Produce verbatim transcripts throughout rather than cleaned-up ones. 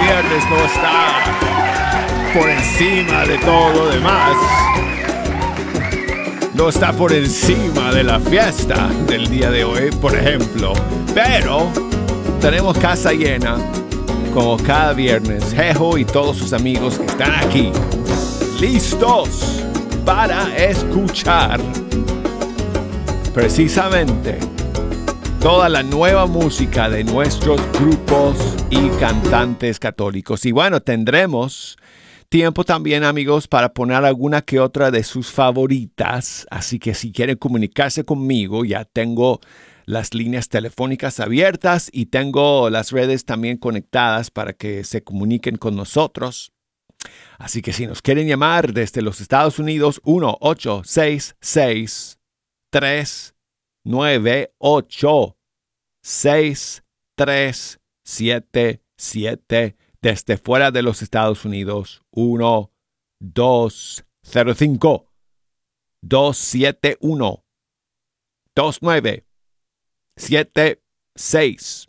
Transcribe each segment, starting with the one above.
viernes no está por encima de todo lo demás. No está por encima de la fiesta del día de hoy, por ejemplo. Pero tenemos casa llena, como cada viernes. Jejo y todos sus amigos que están aquí, listos para escuchar precisamente toda la nueva música de nuestros grupos y cantantes católicos. Y bueno, tendremos tiempo también, amigos, para poner alguna que otra de sus favoritas. Así que si quieren comunicarse conmigo, ya tengo las líneas telefónicas abiertas y tengo las redes también conectadas para que se comuniquen con nosotros. Así que si nos quieren llamar desde los Estados Unidos, uno ocho seis seis, tres nueve ocho, seis tres siete siete. Desde fuera de los Estados Unidos, uno dos cero cinco, dos siete uno, dos nueve siete seis.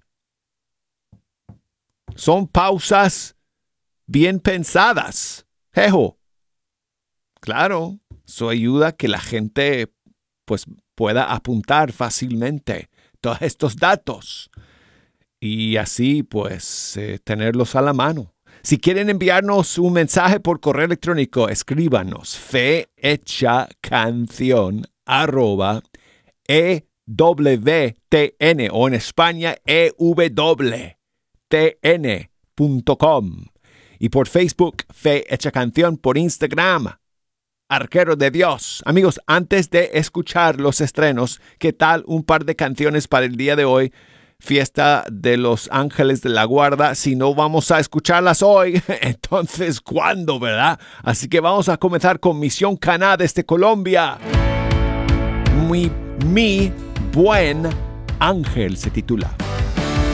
Son pausas bien pensadas, jejo. Claro, eso ayuda a que la gente pues, pueda apuntar fácilmente todos estos datos. Y así, pues, eh, tenerlos a la mano. Si quieren enviarnos un mensaje por correo electrónico, escríbanos fehechacanción arroba e w t n o en España e w t n punto com. Y por Facebook, Fe Hecha Canción, por Instagram, Arquero de Dios. Amigos, antes de escuchar los estrenos, ¿qué tal un par de canciones para el día de hoy? Fiesta de los Ángeles de la Guarda. Si no vamos a escucharlas hoy, entonces ¿cuándo, verdad? Así que vamos a comenzar con Misión Caná desde Colombia. Mi, mi buen ángel se titula.